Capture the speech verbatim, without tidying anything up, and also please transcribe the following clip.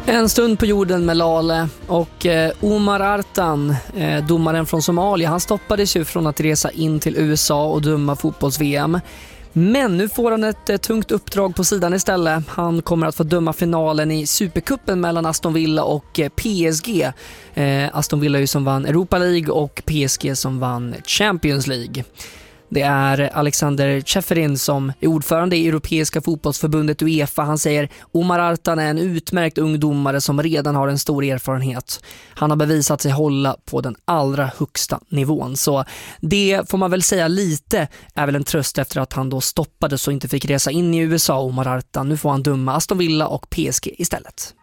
En stund på jorden med Lale och eh, Omar Artan, eh, domaren från Somalia, han stoppades ju från att resa in till U S A och döma fotbolls-V M. Men nu får han ett eh, tungt uppdrag på sidan istället. Han kommer att få döma finalen i Supercupen mellan Aston Villa och eh, P S G. Eh, Aston Villa ju som vann Europa League och P S G som vann Champions League. Det är Alexander Ceferin som är ordförande i Europeiska fotbollsförbundet UEFA. Han säger Omar Artan är en utmärkt ung domare som redan har en stor erfarenhet. Han har bevisat sig hålla på den allra högsta nivån. Så det får man väl säga lite är väl en tröst efter att han då stoppades och inte fick resa in i U S A, Omar Artan. Nu får han döma Aston Villa och P S G istället.